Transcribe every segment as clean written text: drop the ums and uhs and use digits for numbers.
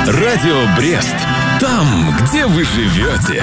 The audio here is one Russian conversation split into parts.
Радио Брест. Там, где вы живете.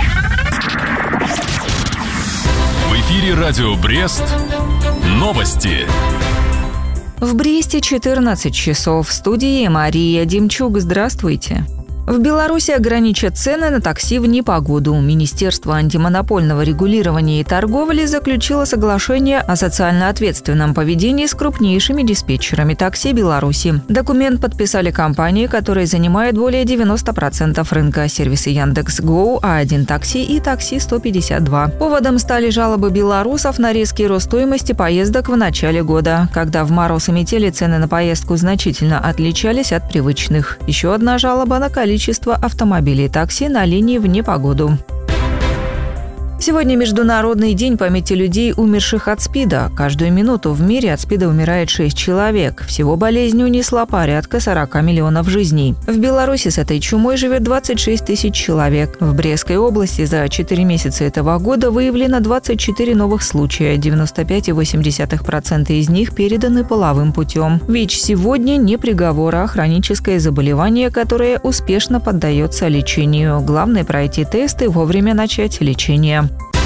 В эфире Радио Брест. Новости. В Бресте 14 часов. В студии Мария Демчук. Здравствуйте. В Беларуси ограничат цены на такси в непогоду. Министерство антимонопольного регулирования и торговли заключило соглашение о социально ответственном поведении с крупнейшими диспетчерами такси Беларуси. Документ подписали компании, которые занимают более 90% рынка: сервисы Яндекс.Гоу, А1 такси и Такси 152. Поводом стали жалобы белорусов на резкий рост стоимости поездок в начале года, когда в мороз и метели цены на поездку значительно отличались от привычных. Еще одна жалоба на количество автомобилей такси на линии в непогоду. Сегодня Международный день памяти людей, умерших от СПИДа. Каждую минуту в мире от СПИДа умирает 6 человек. Всего болезнь унесла порядка 40 миллионов жизней. В Беларуси с этой чумой живет 26 тысяч человек. В Брестской области за 4 месяца этого года выявлено 24 новых случая. 95,8% из них переданы половым путем. ВИЧ сегодня не приговор, а хроническое заболевание, которое успешно поддается лечению. Главное – пройти тесты и вовремя начать лечение.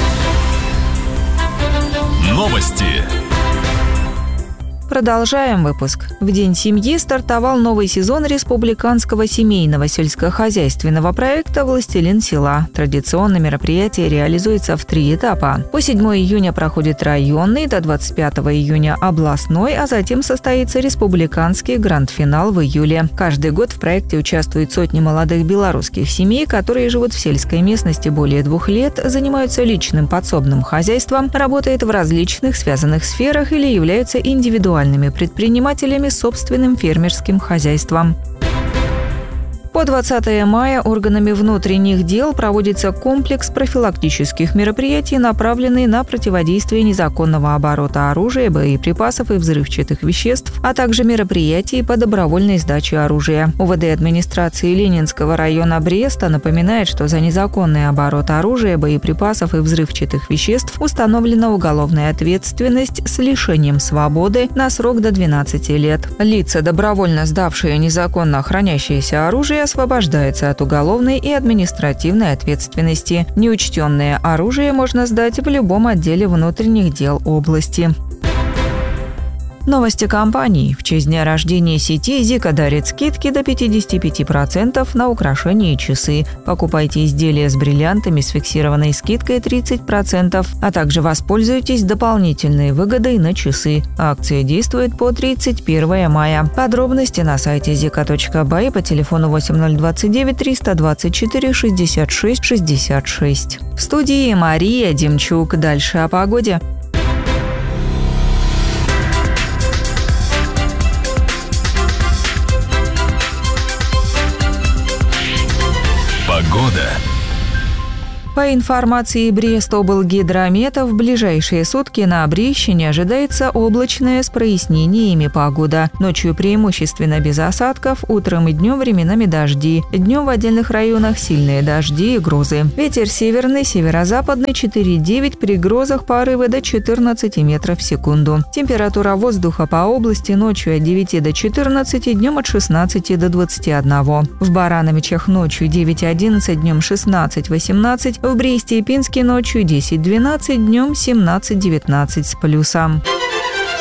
Новости. Продолжаем выпуск. В День семьи стартовал новый сезон республиканского семейного сельскохозяйственного проекта «Властелин села». Традиционно мероприятие реализуется в 3 этапа. По 7 июня проходит районный, до 25 июня областной, а затем состоится республиканский гранд-финал в июле. Каждый год в проекте участвуют сотни молодых белорусских семей, которые живут в сельской местности более 2 лет, занимаются личным подсобным хозяйством, работают в различных связанных сферах или являются индивидуальными предпринимателями с собственным фермерским хозяйством. По 20 мая органами внутренних дел проводится комплекс профилактических мероприятий, направленный на противодействие незаконного оборота оружия, боеприпасов и взрывчатых веществ, а также мероприятий по добровольной сдаче оружия. УВД администрации Ленинского района Бреста напоминает, что за незаконный оборот оружия, боеприпасов и взрывчатых веществ установлена уголовная ответственность с лишением свободы на срок до 12 лет. Лица, добровольно сдавшие незаконно хранящееся оружие, освобождается от уголовной и административной ответственности. Неучтенное оружие можно сдать в любом отделе внутренних дел области. Новости компаний. В честь дня рождения сети Зика дарит скидки до 55% на украшения и часы. Покупайте изделия с бриллиантами с фиксированной скидкой 30%, а также воспользуйтесь дополнительной выгодой на часы. Акция действует по 31 мая. Подробности на сайте zika.by по телефону 8029 324 66 66. В студии Мария Демчук. Дальше о погоде. Погода. По информации Брестоблгидромета, в ближайшие сутки на Брещине ожидается облачная с прояснениями погода. Ночью преимущественно без осадков, утром и днем временами дожди. Днем в отдельных районах сильные дожди и грозы. Ветер северный, северо-западный 4,9, при грозах порывы до 14 метров в секунду. Температура воздуха по области ночью от 9 до 14, днем от 16 до 21. В Барановичах ночью 9-11, днем 16-18, в Бресте и Пинске ночью 10-12, днем 17-19 с плюсом.